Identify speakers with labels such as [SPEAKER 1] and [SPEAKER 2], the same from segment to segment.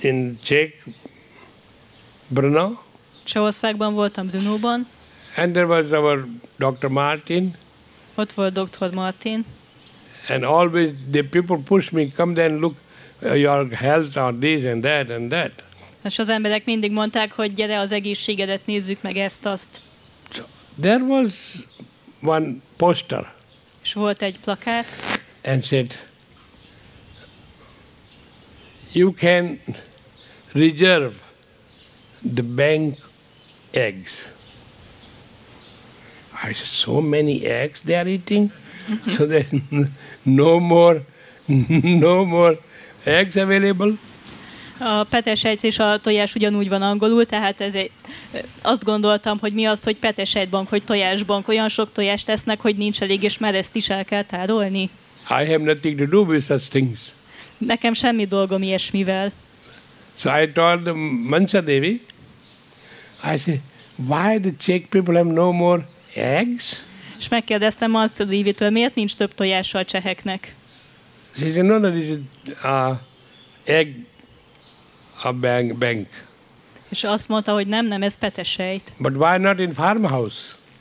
[SPEAKER 1] in Czech, Brno.
[SPEAKER 2] Csehországban voltam, Brnóban.
[SPEAKER 1] And there was our Dr. Martin.
[SPEAKER 2] Ott volt Dr. Martin.
[SPEAKER 1] And always the people push me, come then look your health or this and that and that.
[SPEAKER 2] És az emberek mindig mondták, hogy gyere az egészségedet, nézzük meg ezt-azt.
[SPEAKER 1] So there was one poster.
[SPEAKER 2] És volt egy plakát.
[SPEAKER 1] And said, you can reserve the bank eggs. I said, so many eggs they are eating? So there's no more eggs available?
[SPEAKER 2] A petesejt és a tojás ugyanúgy van angolul, tehát azt gondoltam, hogy mi az, hogy petesejtbank, hogy tojásbank. Olyan sok tojást tesznek, hogy nincs elég, és már ezt is el kell tárolni.
[SPEAKER 1] I have nothing to do with such things.
[SPEAKER 2] Nekem semmi dolgom ilyesmivel.
[SPEAKER 1] So I told the Mansa Devi, I said, why the Czech people have no more eggs?
[SPEAKER 2] És megkérdeztem Mansa Devitől, miért nincs több tojása a cseheknek?
[SPEAKER 1] She said, no, this is egg a bank.
[SPEAKER 2] És azt mondta, hogy nem, ez petesejt.
[SPEAKER 1] But why not in farmhouse?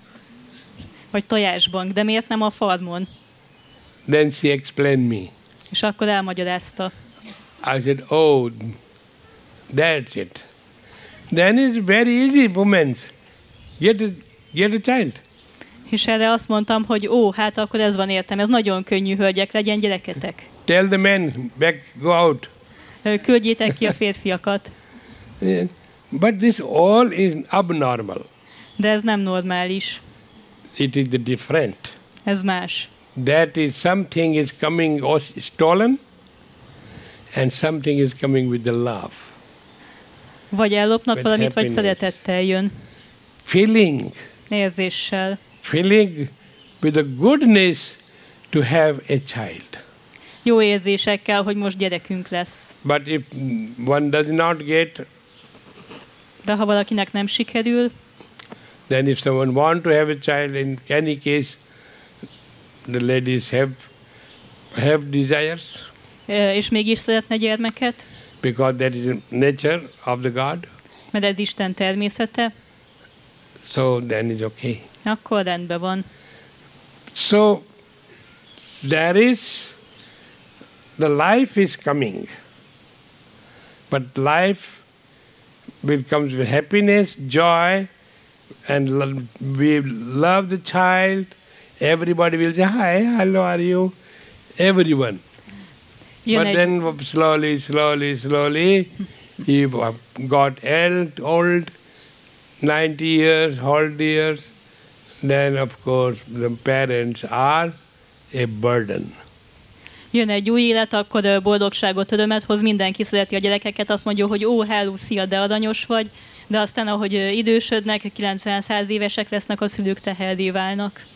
[SPEAKER 2] Vagy tojásbank, de miért nem a farmon?
[SPEAKER 1] Then she explained me.
[SPEAKER 2] És akkor elmagyarázta.
[SPEAKER 1] I said, oh, that's it. Then it's very easy, women. Get a child.
[SPEAKER 2] És erre azt mondtam, hogy hát akkor ez van értem, ez nagyon könnyű, hölgyek, legyen gyereketek.
[SPEAKER 1] Tell the men, back, go out.
[SPEAKER 2] Küldjétek ki a férfiakat.
[SPEAKER 1] But this all is abnormal.
[SPEAKER 2] De ez nem normális.
[SPEAKER 1] It is the different.
[SPEAKER 2] Ez más.
[SPEAKER 1] That is something is coming stolen and something is coming with the love.
[SPEAKER 2] Vagy ellopnak
[SPEAKER 1] with
[SPEAKER 2] valamit,
[SPEAKER 1] happiness.
[SPEAKER 2] vagy szeretettel jön.
[SPEAKER 1] Feeling.
[SPEAKER 2] Érzéssel.
[SPEAKER 1] Feeling with the goodness to have a child.
[SPEAKER 2] Jó érzésekkel, hogy most gyerekünk lesz.
[SPEAKER 1] But if one does not get,
[SPEAKER 2] de ha valakinek nem sikerül,
[SPEAKER 1] then if someone want to have a child, in any case, the ladies have desires.
[SPEAKER 2] És mégis szeretne gyermeket.
[SPEAKER 1] Because that is the nature of the God.
[SPEAKER 2] Mert ez Isten természete.
[SPEAKER 1] So then it's okay.
[SPEAKER 2] Akkor rendben van.
[SPEAKER 1] So there is, the life is coming. But life comes with happiness, joy, and we love the child. Everybody will say, hi, hello, are you? Everyone. But then slowly, he got old, 90 years, old years. Then, of course, the parents are a burden.
[SPEAKER 2] Jön egy új élet, akkor boldogságot, örömet hoz, mindenki szereti a gyerekeket, azt mondja, hogy hello, szia, de aranyos vagy, de aztán, ahogy idősödnek, 90-100 évesek lesznek, a szülők teherré válnak.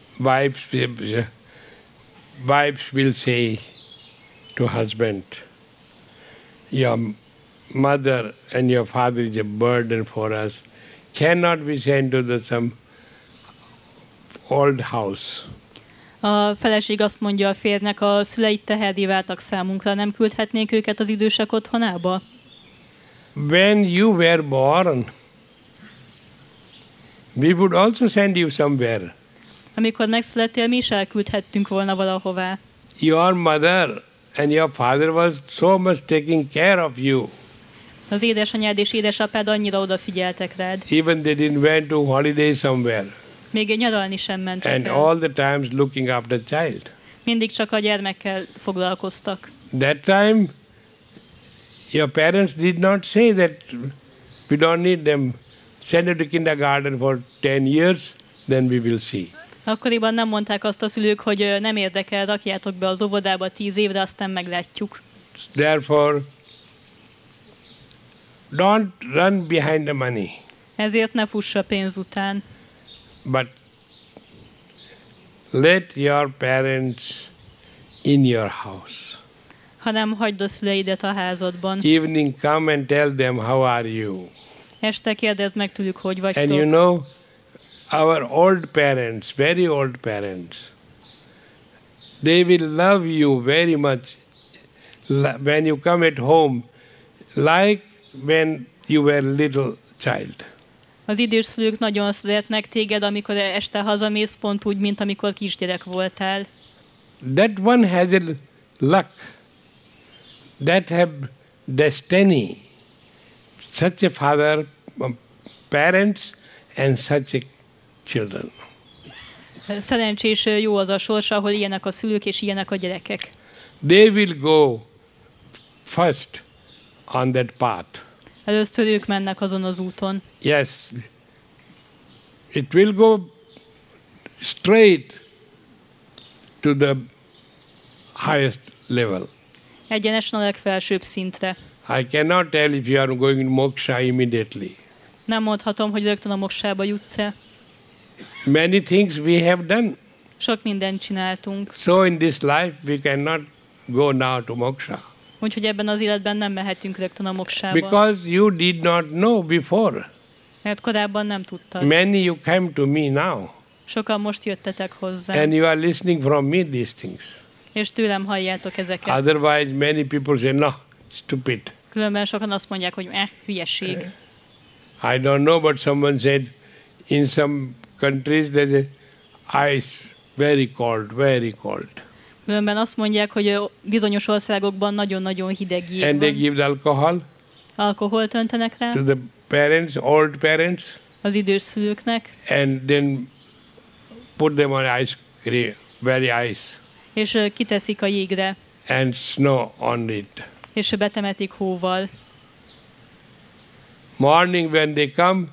[SPEAKER 1] Wives will say to husband, your mother and your father is a burden for us. Cannot we send to some old house?
[SPEAKER 2] A feleség azt mondja a férjnek, a szüleid teherré váltak számunkra, nem küldhetnénk őket az idősek otthonába?
[SPEAKER 1] When you were born, we would also send you somewhere.
[SPEAKER 2] Amikor megszülettél, mi is elküldhettünk volna valahová.
[SPEAKER 1] Your mother and your father was so much taking care of you.
[SPEAKER 2] Az édesanyád és édesapád annyira odafigyeltek rád.
[SPEAKER 1] Even they didn't went to holiday somewhere.
[SPEAKER 2] Még nyaralni sem mentek
[SPEAKER 1] And
[SPEAKER 2] el.
[SPEAKER 1] all the times looking after the child.
[SPEAKER 2] Mindig csak a gyermekkel foglalkoztak.
[SPEAKER 1] That time, your parents did not say that we don't need them. Send it to kindergarten for 10 years, then we will see.
[SPEAKER 2] Akkoriban nem mondták azt a szülők, hogy nem érdekel, rakjátok be az óvodába 10 évre, aztán meglátjuk.
[SPEAKER 1] Therefore, don't run behind the money.
[SPEAKER 2] Ezért ne fuss a pénz után.
[SPEAKER 1] But let your parents in your house.
[SPEAKER 2] Hanem hagyd a szüleidet a házadban.
[SPEAKER 1] Evening come and tell them how are you.
[SPEAKER 2] Este kérdezd meg tőlük, hogy vagytok.
[SPEAKER 1] And you know, our old parents, very old parents, they will love you very much. When you come at home, like when you were little child.
[SPEAKER 2] Az idős szülők nagyon szeretnek téged, amikor este hazamész, pont úgy, mint amikor kisgyerek voltál.
[SPEAKER 1] That one has a luck, that have destiny. Such a father, parents and such a children.
[SPEAKER 2] Szerencsés, jó az a sors, ahol ilyenek a szülők és ilyenek a gyerekek.
[SPEAKER 1] They will go first on that path.
[SPEAKER 2] Először ők mennek azon az úton.
[SPEAKER 1] Yes, it will go straight to the highest level.
[SPEAKER 2] Egyenesen a legfelsőbb szintre.
[SPEAKER 1] I cannot tell if you are going to moksha immediately.
[SPEAKER 2] Nem mondhatom, hogy rögtön a moksába jutsz-e.
[SPEAKER 1] Many things we have done.
[SPEAKER 2] Sok mindent csináltunk.
[SPEAKER 1] So in this life we cannot go now to moksha.
[SPEAKER 2] Úgyhogy ebben az életben nem mehetünk rögtön a moksába.
[SPEAKER 1] Because you did not know before.
[SPEAKER 2] Mert korábban nem tudtad.
[SPEAKER 1] Many you came to me now.
[SPEAKER 2] Sokan most jöttetek hozzá.
[SPEAKER 1] And you are listening from me these things.
[SPEAKER 2] És tőlem halljátok ezeket.
[SPEAKER 1] Otherwise many people say, no, stupid.
[SPEAKER 2] Különben sokan azt mondják, hogy hülyeség.
[SPEAKER 1] I don't know, but someone said in some countries there's ice, very cold, very cold.
[SPEAKER 2] Különben azt mondják, hogy bizonyos országokban nagyon-nagyon hideg jég
[SPEAKER 1] And they
[SPEAKER 2] van.
[SPEAKER 1] give the alcohol
[SPEAKER 2] Alkoholt öntenek rá
[SPEAKER 1] to the parents, old parents,
[SPEAKER 2] az idős szülőknek,
[SPEAKER 1] and then put them on ice cream, very ice,
[SPEAKER 2] és kiteszik a jégre,
[SPEAKER 1] and snow on it.
[SPEAKER 2] és betemetik hóval.
[SPEAKER 1] Morning when they come,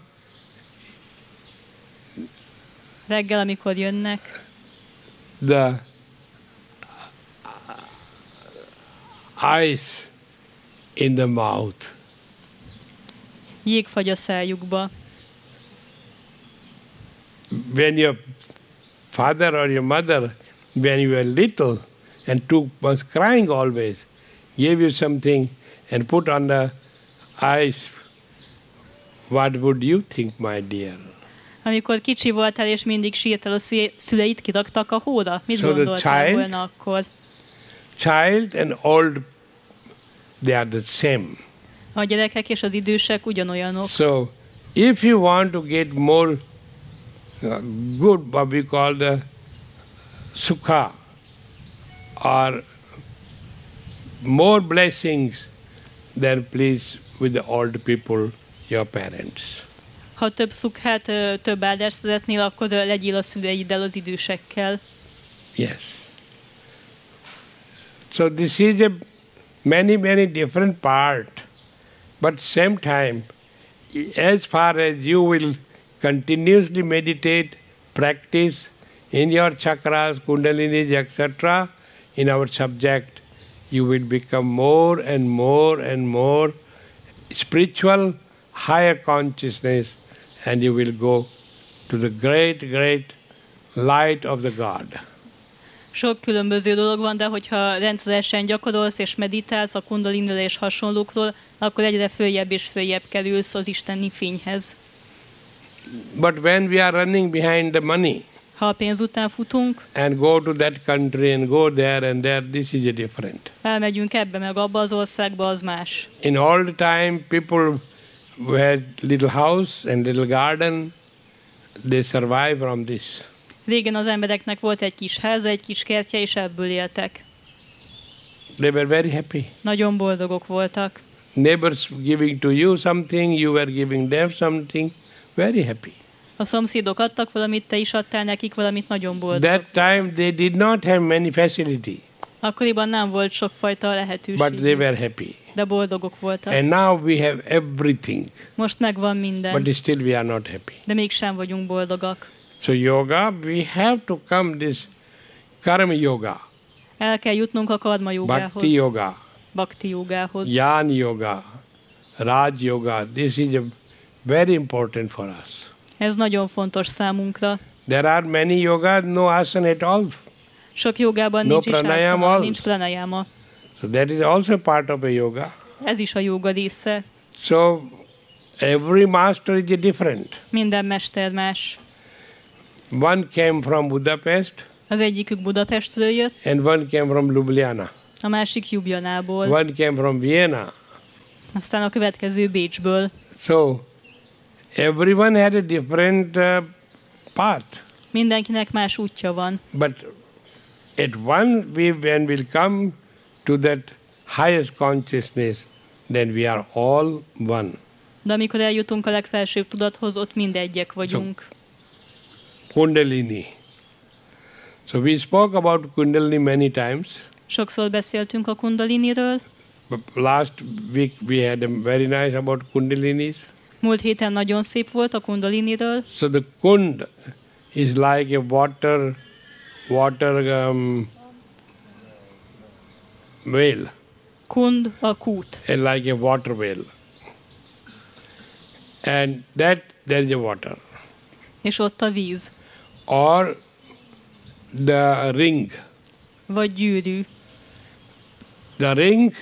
[SPEAKER 2] Reggel, amikor jönnek,
[SPEAKER 1] the ice in the mouth.
[SPEAKER 2] jég fagy a szájukba.
[SPEAKER 1] When your father or your mother, when you were little and was crying always, gave you something and put on the ice, what would you think, my dear?
[SPEAKER 2] Amikor kicsi voltál, és mindig sírtál, a szüleid kiraktak a hóra? Mit
[SPEAKER 1] So the
[SPEAKER 2] gondoltál
[SPEAKER 1] child-
[SPEAKER 2] volna akkor?
[SPEAKER 1] Child and old, they are the same.
[SPEAKER 2] A gyerekek és az idősek ugyanolyanok.
[SPEAKER 1] So, if you want to get more good, what we call the sukha, or more blessings, then please with the old people, your parents.
[SPEAKER 2] Ha több szukhát, több áldást szeretnél, akkor legyél a szüleiddel, az idősekkel.
[SPEAKER 1] Yes. So this is a many different part, but same time, as far as you will continuously meditate, practice in your chakras, kundalinis, etc., in our subject, you will become more and more and more spiritual, higher consciousness, and you will go to the great light of the God.
[SPEAKER 2] Sok különböző dolog van, de hogyha rendszeresen gyakorolsz és meditálsz a kundalinről és hasonlókról, akkor egyre följebb és följebb kerülsz az isteni fényhez.
[SPEAKER 1] But when we are running behind the money
[SPEAKER 2] Ha a pénz után futunk,
[SPEAKER 1] and go to that country and go there and there, this is a different.
[SPEAKER 2] elmegyünk ebbe meg abba az országba, az más.
[SPEAKER 1] In old time, people who had little house and little garden, they survive from this.
[SPEAKER 2] Régen az embereknek volt egy kis háza, egy kis kertje, és ebből éltek.
[SPEAKER 1] They were very happy.
[SPEAKER 2] Nagyon boldogok voltak.
[SPEAKER 1] Neighbors giving to you something, you were giving them something, very happy.
[SPEAKER 2] A szomszédok adtak valamit, te is adtál nekik valamit, nagyon boldog.
[SPEAKER 1] That time they did not have many facility,
[SPEAKER 2] Akkoriban nem volt sokfajta
[SPEAKER 1] but they
[SPEAKER 2] lehetőség,
[SPEAKER 1] were happy.
[SPEAKER 2] de boldogok voltak.
[SPEAKER 1] And now we have everything,
[SPEAKER 2] Most megvan minden,
[SPEAKER 1] but still we are not happy.
[SPEAKER 2] de mégsem vagyunk boldogak.
[SPEAKER 1] So yoga, we have to come this karma yoga,
[SPEAKER 2] El kell jutnunk a karma
[SPEAKER 1] bhakti
[SPEAKER 2] jogához,
[SPEAKER 1] yoga,
[SPEAKER 2] bhakti jogához.
[SPEAKER 1] jnana yoga, raj yoga. This is very important for us.
[SPEAKER 2] Ez nagyon fontos számunkra.
[SPEAKER 1] There are many yogas, no asana at all.
[SPEAKER 2] Sok jogában
[SPEAKER 1] No
[SPEAKER 2] nincs is
[SPEAKER 1] pranayama.
[SPEAKER 2] asana, nincs pranayama.
[SPEAKER 1] So that is also part of a yoga.
[SPEAKER 2] Ez is a jóga része.
[SPEAKER 1] So every master is different.
[SPEAKER 2] Minden mester más.
[SPEAKER 1] One came from Budapest
[SPEAKER 2] Az egyikük Budapestről jött,
[SPEAKER 1] and one came from Ljubljana.
[SPEAKER 2] a másik Ljubljanából.
[SPEAKER 1] One came from Vienna
[SPEAKER 2] Aztán a következő Bécsből.
[SPEAKER 1] So, everyone had a different path.
[SPEAKER 2] Mindenkinek más útja van.
[SPEAKER 1] But at one, when we'll come to that highest consciousness, then we are all one.
[SPEAKER 2] De amikor eljutunk a legfelsőbb tudathoz, ott mindegyek vagyunk.
[SPEAKER 1] Kundalini. So we spoke about Kundalini many times.
[SPEAKER 2] Sokszor beszéltünk a kundaliniről.
[SPEAKER 1] Last week we had a very nice about Kundalinis.
[SPEAKER 2] Múlt héten nagyon szép volt a kundaliniről.
[SPEAKER 1] So the Kund is like a water whale.
[SPEAKER 2] Kund a kút.
[SPEAKER 1] Like a water whale. And there is a water.
[SPEAKER 2] És ott a víz.
[SPEAKER 1] Or the ring.
[SPEAKER 2] Vagy gyűrű.
[SPEAKER 1] The ring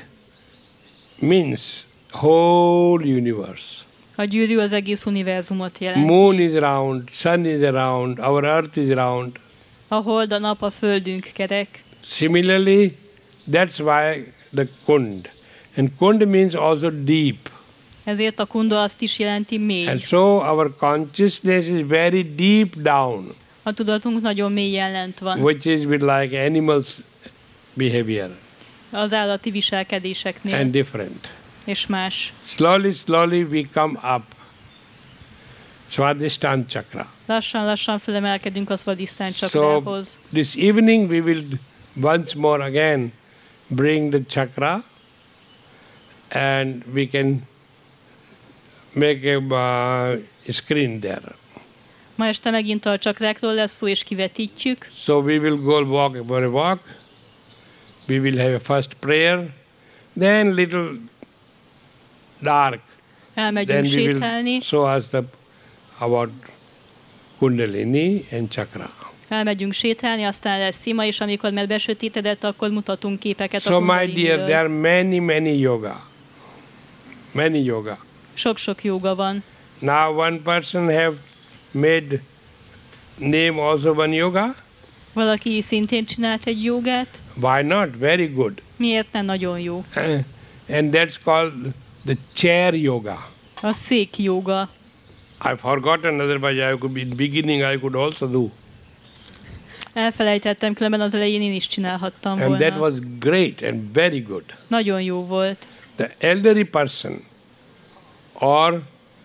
[SPEAKER 1] means whole universe.
[SPEAKER 2] A gyűrű az egész univerzumot jelenti.
[SPEAKER 1] Moon is round, sun is round, our earth is round.
[SPEAKER 2] A hold, a nap, a földünk kerek.
[SPEAKER 1] Similarly, that's why the Kund. And Kund means also deep.
[SPEAKER 2] Ezért a kunda azt is jelenti mély.
[SPEAKER 1] And so our consciousness is very deep down.
[SPEAKER 2] A tudatunk nagyon mélyen lent van.
[SPEAKER 1] Which is with like animals' behavior.
[SPEAKER 2] Az állati viselkedéseknél.
[SPEAKER 1] And different.
[SPEAKER 2] És más.
[SPEAKER 1] Slowly we come up. Swadhisthana chakra.
[SPEAKER 2] Lassan felemelkedünk a Svadhisthana chakrához.
[SPEAKER 1] So this evening we will once more again bring the chakra and we can make a screen there.
[SPEAKER 2] Ma este megint a csakrákról lesz szó, és kivetítjük.
[SPEAKER 1] So we will go walk for a walk. We will have a first prayer. Then little dark.
[SPEAKER 2] Elmegyünk
[SPEAKER 1] Then we
[SPEAKER 2] sétálni.
[SPEAKER 1] will show us about Kundalini and chakra.
[SPEAKER 2] Elmegyünk sétálni, aztán lesz szima, és amikor már besötétedett, akkor mutatunk képeket a
[SPEAKER 1] So my
[SPEAKER 2] kundaliniről.
[SPEAKER 1] dear, there are many yoga. Many yoga.
[SPEAKER 2] Sok-sok jóga van.
[SPEAKER 1] Now one person have made name also one yoga.
[SPEAKER 2] Valaki szintén csinált egy jogát.
[SPEAKER 1] Why not? Very good.
[SPEAKER 2] Miért nem nagyon jó?
[SPEAKER 1] And that's called the chair yoga.
[SPEAKER 2] A szék joga.
[SPEAKER 1] I've forgotten, otherwise I could be in beginning I could also do.
[SPEAKER 2] Elfelejtettem, különben az elején én is csinálhattam volna.
[SPEAKER 1] And that was great and very good.
[SPEAKER 2] Nagyon jó volt.
[SPEAKER 1] The elderly person or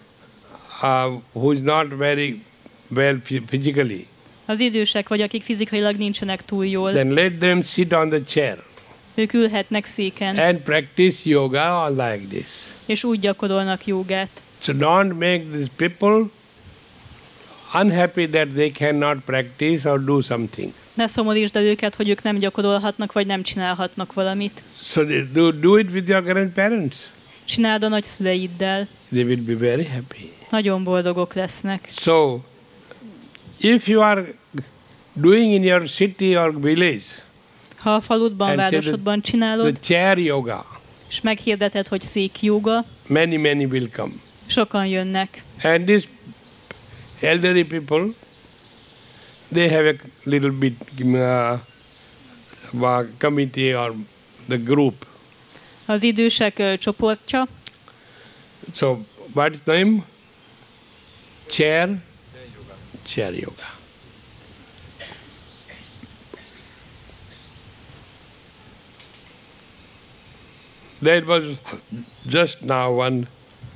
[SPEAKER 1] who is not very well physically,
[SPEAKER 2] Az idősek vagy akik fizikailag nincsenek túl jól,
[SPEAKER 1] then let them sit on the chair
[SPEAKER 2] ők ülhetnek széken,
[SPEAKER 1] and practice yoga like this.
[SPEAKER 2] és úgy gyakorolnak jogát.
[SPEAKER 1] So don't make these people unhappy that they cannot practice or do something.
[SPEAKER 2] Ne szomorítsd el őket, hogy ők nem gyakorolhatnak, vagy nem csinálhatnak valamit.
[SPEAKER 1] So they do it with your grandparents.
[SPEAKER 2] Csináld a nagyszüleiddel.
[SPEAKER 1] They will be very happy.
[SPEAKER 2] Nagyon boldogok lesznek.
[SPEAKER 1] So, if you are doing in your city or village,
[SPEAKER 2] Ha a faludban,
[SPEAKER 1] and say
[SPEAKER 2] városodban csinálod,
[SPEAKER 1] the chair yoga,
[SPEAKER 2] és meghirdeted, hogy szék joga,
[SPEAKER 1] many will come.
[SPEAKER 2] sokan jönnek.
[SPEAKER 1] And these elderly people, they have a little bit committee or the group.
[SPEAKER 2] Az idősek csoportja,
[SPEAKER 1] So, what is the name? Chair yoga. That was just now one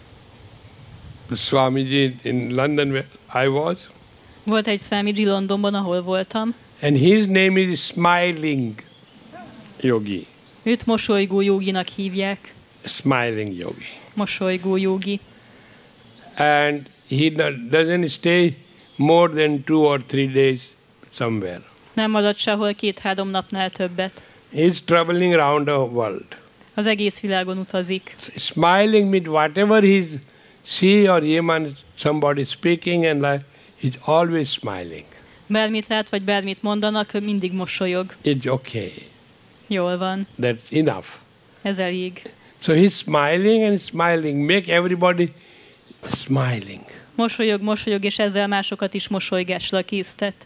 [SPEAKER 1] Swamiji in London where I was.
[SPEAKER 2] volt egy Swamiji Londonban, ahol voltam.
[SPEAKER 1] And his name is Smiling Yogi.
[SPEAKER 2] Őt mosolygó joginak hívják.
[SPEAKER 1] Smiling Yogi.
[SPEAKER 2] Mosolygó jogi.
[SPEAKER 1] And he doesn't stay more than 2 or 3 days somewhere.
[SPEAKER 2] Nem marad sehol 2-3 napnál többet.
[SPEAKER 1] He's traveling around the world.
[SPEAKER 2] Az egész világon utazik.
[SPEAKER 1] Smiling means whatever he see or hear somebody speaking and like, he's always smiling.
[SPEAKER 2] Bármit lát, vagy bármit mondanak, ő mindig mosolyog.
[SPEAKER 1] It's okay.
[SPEAKER 2] Jól van.
[SPEAKER 1] That's enough.
[SPEAKER 2] Ez elég.
[SPEAKER 1] So he's smiling and smiling. Make everybody smiling.
[SPEAKER 2] Mosolyog, és ezzel másokat is mosolygásra késztet.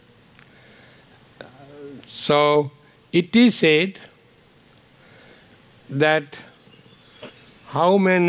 [SPEAKER 1] So it is said that how many